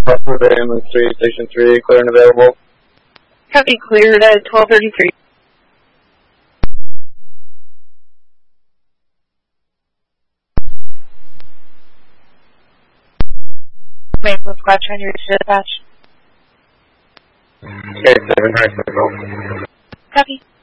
Crossroad Ambulance 3, Station 3, clear and available. Copy, cleared at 1233. Ambulance Squad trying to reach dispatch. Okay, 7 go. Copy.